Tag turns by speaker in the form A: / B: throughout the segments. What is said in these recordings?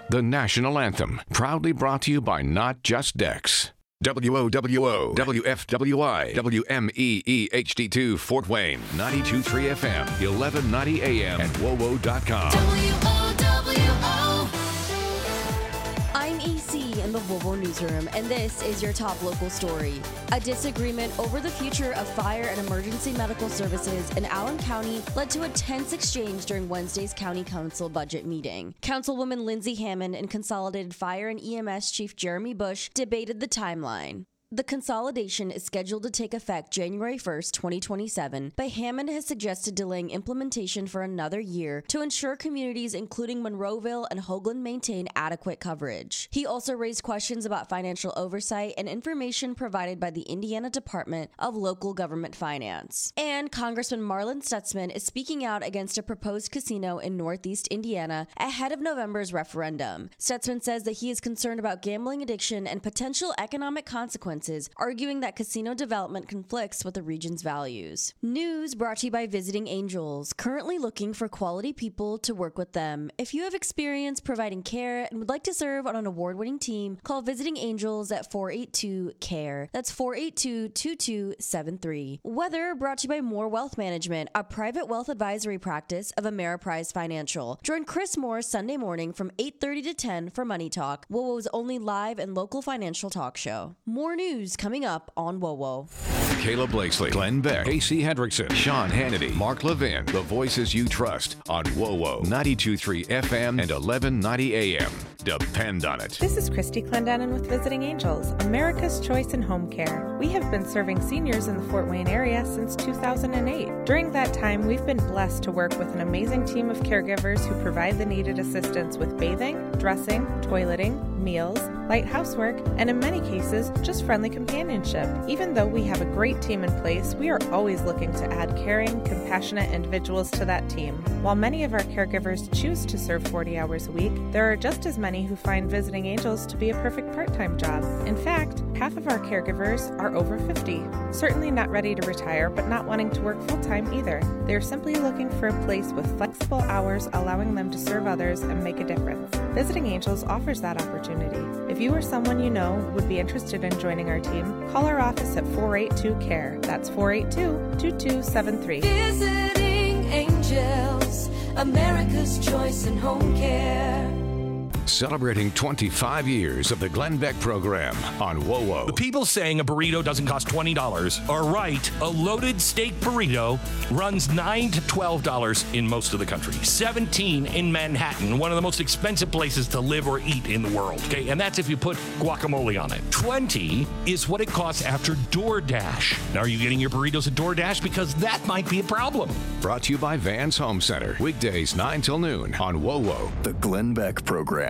A: The national anthem, proudly brought to you by Not Just Dex. WOWO, WFWI, WMEE HD2 Fort Wayne, 92.3 FM, 1190 AM, and WOWO.com.
B: WOWO.
C: I'm EC in the WOWO newsroom, and this is your top local story. A disagreement over the future of fire and emergency medical services in Allen County led to a tense exchange during Wednesday's County Council budget meeting. Councilwoman Lindsay Hammond and Consolidated Fire and EMS Chief Jeremy Bush debated the timeline. The consolidation is scheduled to take effect January 1st, 2027, but Hammond has suggested delaying implementation for another year to ensure communities including Monroeville and Hoagland maintain adequate coverage. He also raised questions about financial oversight and information provided by the Indiana Department of Local Government Finance. And Congressman Marlin Stutzman is speaking out against a proposed casino in Northeast Indiana ahead of November's referendum. Stutzman says that he is concerned about gambling addiction and potential economic consequences, arguing that casino development conflicts with the region's values. News brought to you by Visiting Angels, currently looking for quality people to work with them. If you have experience providing care and would like to serve on an award-winning team, call Visiting Angels at 482-CARE. That's 482-2273. Weather brought to you by More Wealth Management, a private wealth advisory practice of Ameriprise Financial. Join Chris Moore Sunday morning from 8:30 to 10 for Money Talk, WOWO's only live and local financial talk show. More news coming up on WOWO.
A: Caleb Blakesley, Glenn Beck, Casey Hendrickson, Sean Hannity, Mark Levin, the voices you trust on WOWO 92.3 FM and 1190 AM. Depend on it.
D: This is Christy Clendenin with Visiting Angels, America's choice in home care. We have been serving seniors in the Fort Wayne area since 2008. During that time, we've been blessed to work with an amazing team of caregivers who provide the needed assistance with bathing, dressing, toileting, meals, light housework, and in many cases, just friendly companionship. Even though we have a great team in place, we are always looking to add caring, compassionate individuals to that team. While many of our caregivers choose to serve 40 hours a week, there are just as many who find Visiting Angels to be a perfect part-time job. In fact, half of our caregivers are over 50, certainly not ready to retire, but not wanting to work full-time either. They're simply looking for a place with flexible hours, allowing them to serve others and make a difference. Visiting Angels offers that opportunity. If you or someone you know would be interested in joining our team, call our office at 482-CARE. That's 482-2273.
B: Visiting Angels, America's choice in home care.
A: Celebrating 25 years of the Glenn Beck program on WOWO.
E: The people saying a burrito doesn't cost $20 are right. A loaded steak burrito runs $9 to $12 in most of the country. 17 in Manhattan, one of the most expensive places to live or eat in the world. Okay, and that's if you put guacamole on it. 20 is what it costs after DoorDash. Now, are you getting your burritos at DoorDash? Because that might be a problem.
A: Brought to you by Vans Home Center. Weekdays 9 till noon on WOWO. The Glenn Beck program.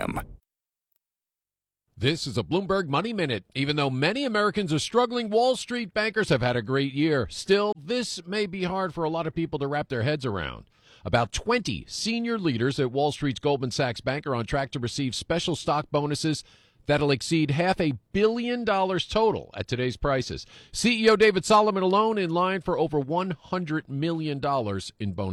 F: This is a Bloomberg Money Minute. Even though many Americans are struggling, Wall Street bankers have had a great year. Still, this may be hard for a lot of people to wrap their heads around. About 20 senior leaders at Wall Street's Goldman Sachs Bank are on track to receive special stock bonuses that'll exceed $500 million total at today's prices. CEO David Solomon alone in line for over $100 million in bonuses.